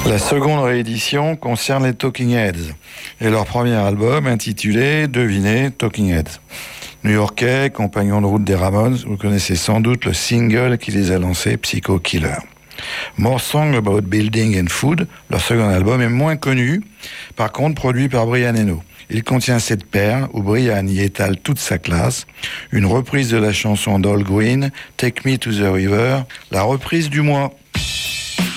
La seconde réédition concerne les Talking Heads et leur premier album intitulé, devinez, Talking Heads. New-Yorkais, compagnons de route des Ramones, vous connaissez sans doute le single qui les a lancés, Psycho Killer. More Song About Building and Food, leur second album, est moins connu, par contre produit par Brian Eno. Il contient cette perle où Brian y étale toute sa classe, une reprise de la chanson d'Al Green, Take Me to the River, la reprise du mois.